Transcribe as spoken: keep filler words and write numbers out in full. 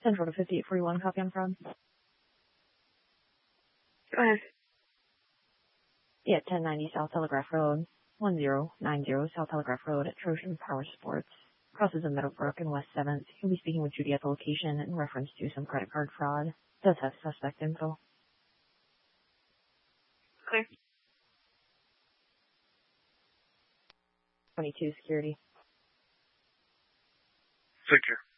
Central to fifty-eight forty-one, copy on fraud. Go ahead. Yeah, ten ninety South Telegraph Road, one zero nine zero South Telegraph Road at Trojan Power Sports. Crosses in Meadowbrook and West seventh. He'll be speaking with Judy at the location in reference to some credit card fraud. Does have suspect info. Clear. twenty-two security. Secure.